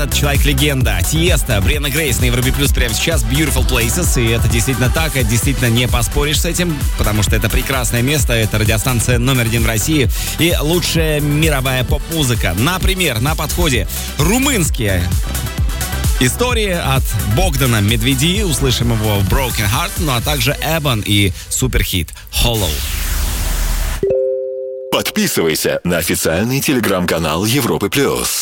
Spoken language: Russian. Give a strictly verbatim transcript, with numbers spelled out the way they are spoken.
этот человек-легенда. Тиеста, Брианна Грейс на Европе Плюс прямо сейчас. Beautiful Places. И это действительно так, это действительно не поспоришь с этим, потому что это прекрасное место, это радиостанция номер один в России и лучшая мировая поп-музыка. Например, на подходе румынские истории от Богдана Медведи. Услышим его в Broken Heart, ну а также Эбон и суперхит Hollow. Подписывайся на официальный телеграм-канал Европы Плюс.